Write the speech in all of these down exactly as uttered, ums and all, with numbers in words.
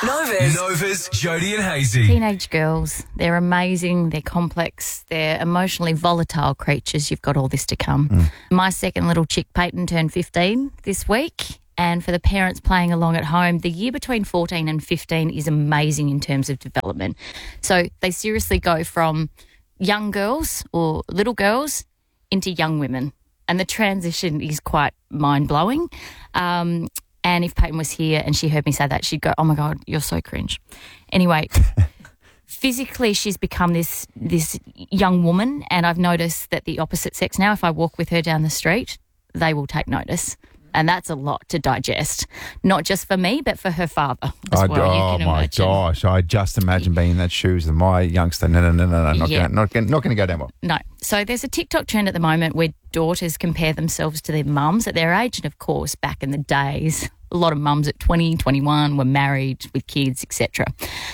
Nova's. Nova's Jody and Hazy. Teenage girls, they're amazing, they're complex, they're emotionally volatile creatures. You've got all this to come. Mm. My second little chick, Peyton, turned fifteen this week. And for the parents playing along at home, the year between fourteen and fifteen is amazing in terms of development. So they seriously go from young girls or little girls into young women. And the transition is quite mind-blowing. Um, and if Peyton was here and she heard me say that, she'd go, oh, my God, you're so cringe. Anyway, physically she's become this this young woman, and I've noticed that the opposite sex now, if I walk with her down the street, they will take notice. And that's a lot to digest, not just for me, but for her father as I, well. oh, you can my imagine. gosh. I just imagine being in that shoes of my youngster. No, no, no, no, no. Not Yeah. going not, gonna- not going to go down well. No. So there's a TikTok trend at the moment where daughters compare themselves to their mums at their age. And, of course, back in the days, a lot of mums at twenty, twenty-one were married with kids, et cetera.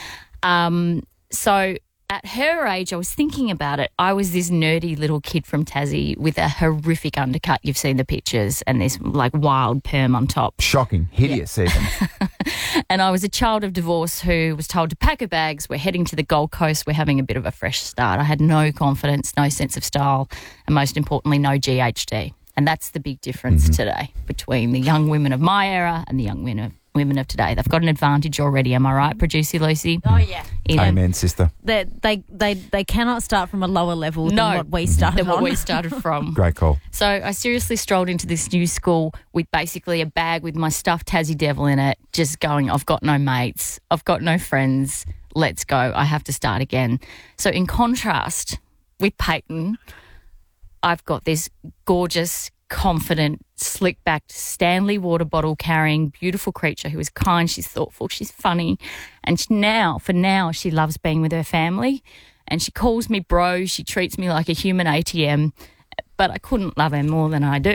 Um, so at her age, I was thinking about it. I was this nerdy little kid from Tassie with a horrific undercut. You've seen the pictures, and this, like, wild perm on top. Shocking. Hideous even. And I was a child of divorce who was told to pack her bags. We're heading to the Gold Coast. We're having a bit of a fresh start. I had no confidence, no sense of style, and most importantly, no G H D. And that's the big difference Mm-hmm. today between the young women of my era and the young women of, women of today. They've got an advantage already. Am I right, producer Lucy? Oh, yeah. You know, Amen, sister. They, they, they, they cannot start from a lower level No. than what we started than what on. we started from. Great call. So I seriously strolled into this new school with basically a bag with my stuffed Tassie Devil in it, just going, I've got no mates, I've got no friends, let's go, I have to start again. So in contrast with Peyton, I've got this gorgeous, confident, slick-backed Stanley water bottle carrying beautiful creature who is kind, she's thoughtful, she's funny, and she now, for now, she loves being with her family, and she calls me bro, she treats me like a human A T M, but I couldn't love her more than I do.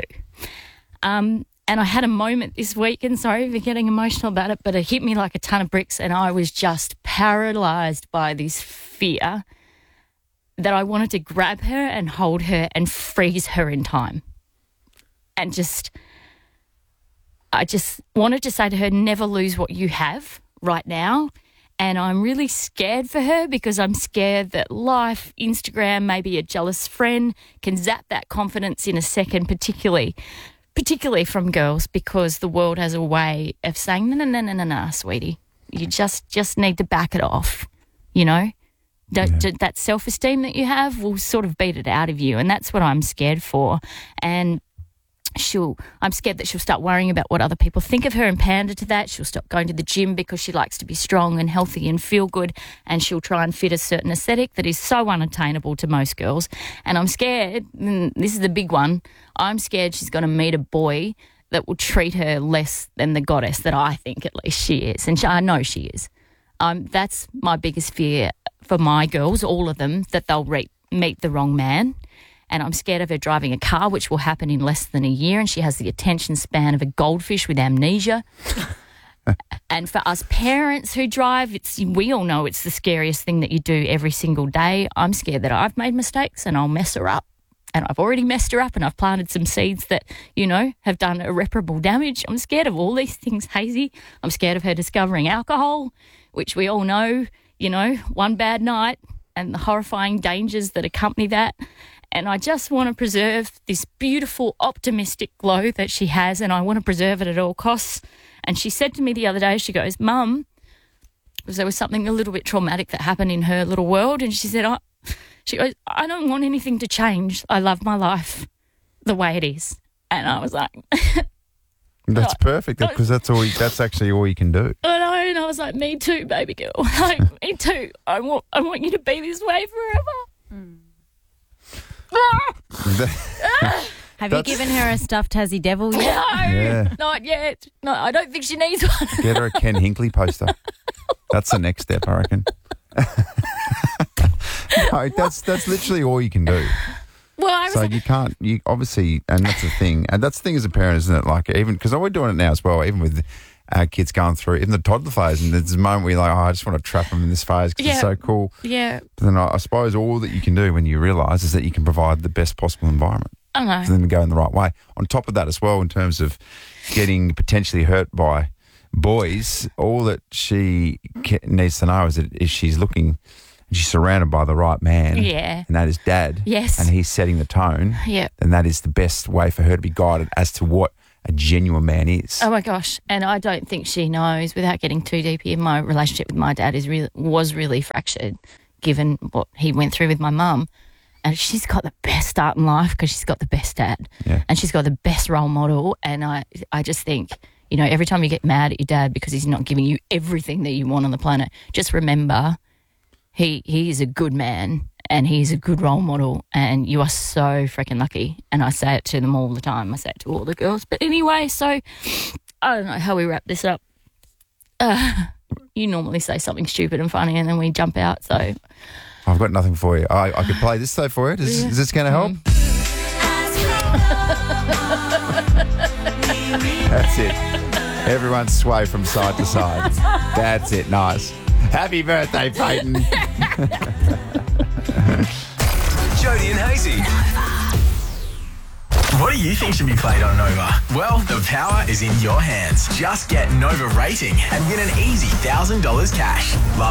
Um, and I had a moment this week, and sorry for getting emotional about it, but it hit me like a ton of bricks, and I was just paralysed by this fear that I wanted to grab her and hold her and freeze her in time. And just, I just wanted to say to her, never lose what you have right now. And I'm really scared for her because I'm scared that life, Instagram, maybe a jealous friend can zap that confidence in a second, particularly, particularly from girls, because the world has a way of saying, no, no, no, no, no, no, sweetie. You just, just need to back it off, you know? That, Yeah. that self-esteem that you have will sort of beat it out of you. And that's what I'm scared for. And she'll, I'm scared that she'll start worrying about what other people think of her and pander to that. She'll stop going to the gym because she likes to be strong and healthy and feel good, and she'll try and fit a certain aesthetic that is so unattainable to most girls. And I'm scared, and this is the big one, I'm scared she's going to meet a boy that will treat her less than the goddess that I think at least she is. And she, I know she is. Um, that's my biggest fear for my girls, all of them, that they'll re- meet the wrong man. And I'm scared of her driving a car, which will happen in less than a year, and she has the attention span of a goldfish with amnesia. And for us parents who drive, it's we all know it's the scariest thing that you do every single day. I'm scared that I've made mistakes and I'll mess her up. And I've already messed her up, and I've planted some seeds that, you know, have done irreparable damage. I'm scared of all these things, Hazy. I'm scared of her discovering alcohol, which we all know, you know, one bad night and the horrifying dangers that accompany that. And I just want to preserve this beautiful, optimistic glow that she has, and I want to preserve it at all costs. And she said to me the other day, she goes, Mum, because there was something a little bit traumatic that happened in her little world, and she said, I, she goes, I don't want anything to change. I love my life the way it is. And I was like, That's perfect because that's all. You, that's actually all you can do. I know, and I was like, me too, baby girl. Like, me too. I want, I want you to be this way forever. Mm. Ah! Have you That's- given her a stuffed Tassie Devil No, yet? Yeah. not yet. No, I don't think she needs one. Get her a Ken Hinckley poster. That's the next step, I reckon. No, that's that's literally all you can do. Well, I was So you can't, you obviously, and that's the thing, and that's the thing as a parent, isn't it? Like, even, because we're doing it now as well, even with our kids going through, even the toddler phase, and there's a moment where you're like, oh, I just want to trap them in this phase because Yeah. it's so cool. yeah, But then I, I suppose all that you can do when you realise is that you can provide the best possible environment I know. for them to go in the right way. On top of that as well, in terms of getting potentially hurt by boys, all that she ca- needs to know is that if she's looking, she's surrounded by the right man. Yeah. And that is dad. Yes. And he's setting the tone. Yeah. And that is the best way for her to be guided as to what a genuine man is. Oh my gosh! And I don't think she knows. Without getting too deep here, my relationship with my dad is really was really fractured, given what he went through with my mum. And she's got the best start in life because she's got the best dad, Yeah. and she's got the best role model. And I, I just think, you know, every time you get mad at your dad because he's not giving you everything that you want on the planet, just remember, he he is a good man. And he's a good role model, and you are so freaking lucky. And I say it to them all the time. I say it to all the girls. But anyway, so I don't know how we wrap this up. Uh, you normally say something stupid and funny, and then we jump out. So I've got nothing for you. I, I could play this though for you. Is, Yeah. is this going to help? That's it. Everyone sway from side to side. That's it. Nice. Happy birthday, Peyton. Jody and Hazy. What do you think should be played on Nova? Well, the power is in your hands. Just get Nova Rating and win an easy one thousand dollars cash. Love